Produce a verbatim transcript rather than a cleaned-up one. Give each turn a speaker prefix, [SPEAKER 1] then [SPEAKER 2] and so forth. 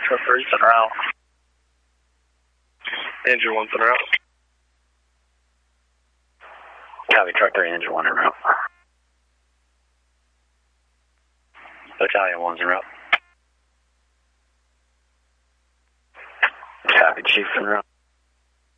[SPEAKER 1] Truck three's en route. Engine one's en route.
[SPEAKER 2] Copy, truck three, engine one en route. Battalion one's en route. Copy, chief en route.